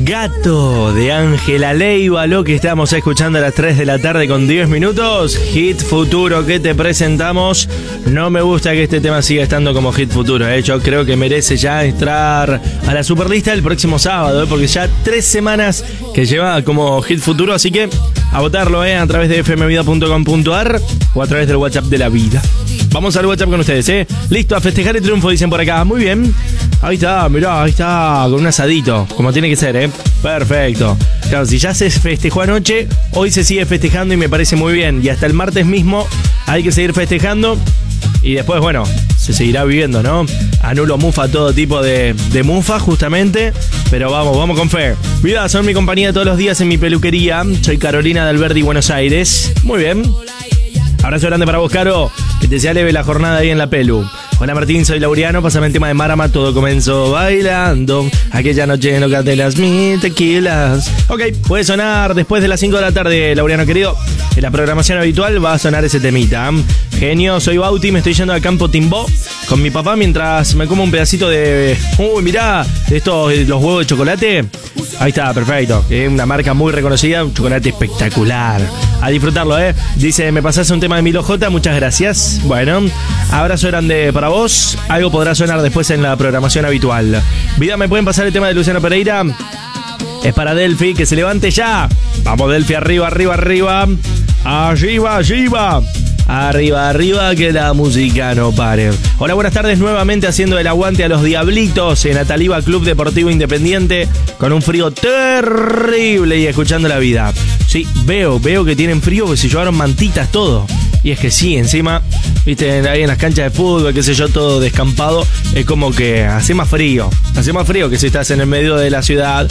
Gato de Ángela Leiva, lo que estamos escuchando a las 3 de la tarde con 10 minutos. Hit futuro que te presentamos. No me gusta que este tema siga estando como hit futuro. Yo creo que merece ya entrar a la superlista el próximo sábado, porque ya 3 semanas que lleva como hit futuro. Así que a votarlo a través de fmvida.com.ar o a través del WhatsApp de la vida. Vamos al WhatsApp con ustedes, Listo, a festejar el triunfo, dicen por acá. Muy bien. Ahí está, mirá, ahí está, con un asadito, como tiene que ser, Perfecto. Claro, si ya se festejó anoche, hoy se sigue festejando y me parece muy bien. Y hasta el martes mismo hay que seguir festejando. Y después, bueno, se seguirá viviendo, ¿no? Anulo mufa, todo tipo de mufa, justamente. Pero vamos con fe. Vida, son mi compañía todos los días en mi peluquería. Soy Carolina de Alberdi, Buenos Aires. Muy bien. Abrazo grande para vos, Caro. Que te sea leve la jornada ahí en la pelu. Hola Martín, soy Laureano, pásame el tema de Marama, todo comenzó bailando. Aquella noche en Loca de las Mil Tequilas. Ok, puede sonar después de las 5 de la tarde, Laureano querido. En la programación habitual va a sonar ese temita. Genio, soy Bauti, me estoy yendo al campo Timbó con mi papá mientras me como un pedacito de... Uy, mirá, estos, los huevos de chocolate. Ahí está, perfecto. Es una marca muy reconocida, un chocolate espectacular. A disfrutarlo, Dice, me pasás un tema de Milo J, muchas gracias. Bueno, abrazo grande para vos. Algo podrá sonar después en la programación habitual. Vida, ¿me pueden pasar el tema de Luciano Pereira? Es para Delphi, que se levante ya. Vamos, Delphi, arriba, arriba, arriba. Arriba, arriba. Arriba, arriba, que la música no pare. Hola, buenas tardes, nuevamente haciendo el aguante a los Diablitos en Ataliba Club Deportivo Independiente, con un frío terrible y escuchando la vida. Sí, veo que tienen frío, porque se llevaron mantitas, todo. Y es que sí, encima, viste, ahí en las canchas de fútbol, qué sé yo, todo descampado, es como que hace más frío que si estás en el medio de la ciudad,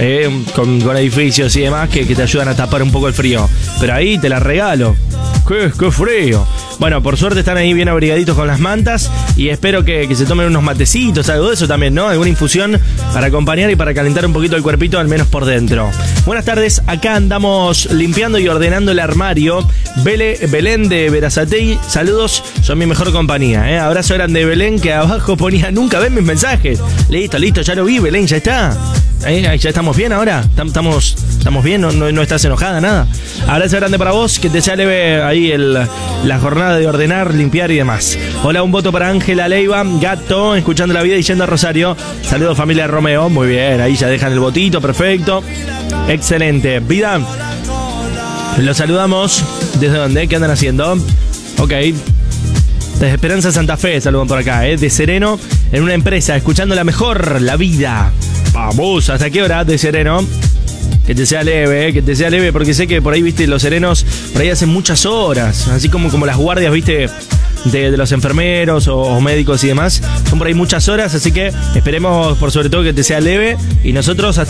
con edificios y demás que te ayudan a tapar un poco el frío. Pero ahí te la regalo. ¡Qué frío! Bueno, por suerte están ahí bien abrigaditos con las mantas y espero que se tomen unos matecitos, algo de eso también, ¿no? Alguna infusión para acompañar y para calentar un poquito el cuerpito, al menos por dentro. Buenas tardes, acá andamos limpiando y ordenando el armario. Belén de Berazategui, saludos, son mi mejor compañía, Abrazo grande de Belén, que abajo ponía, nunca ven mis mensajes. Listo, ya lo vi, Belén, ya está. Ya estamos bien ahora, estamos bien, no estás enojada, nada. Abrazo grande para vos, que te sea leve ahí la jornada de ordenar, limpiar y demás. Hola, un voto para Ángela Leiva, Gato, escuchando la vida y yendo a Rosario. Saludos familia Romeo, muy bien, ahí ya dejan el votito, perfecto. Excelente. Vida, los saludamos. ¿Desde dónde? ¿Qué andan haciendo? Ok. Desde Esperanza Santa Fe, saludan por acá, de Sereno, en una empresa, escuchando la mejor, la vida. Vamos, ¿hasta qué hora de Sereno? Que te sea leve, porque sé que por ahí, viste, los serenos, por ahí hacen muchas horas, así como las guardias, viste, de los enfermeros o médicos y demás, son por ahí muchas horas, así que esperemos por sobre todo que te sea leve y nosotros hasta